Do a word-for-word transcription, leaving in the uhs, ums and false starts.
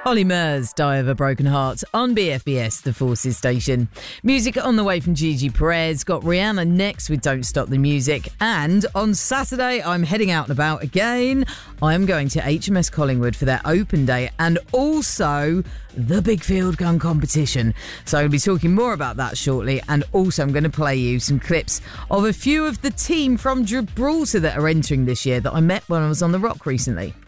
Ollie Murs, Die of a Broken Heart on B F B S, the Forces station. Music on the way from Gigi Perez. Got Rihanna next with Don't Stop the Music. And on Saturday, I'm heading out and about again. I am going to H M S Collingwood for their open day and also the big field gun competition. So I'll be talking more about that shortly. And also I'm going to play you some clips of a few of the team from Gibraltar that are entering this year that I met when I was on the Rock recently.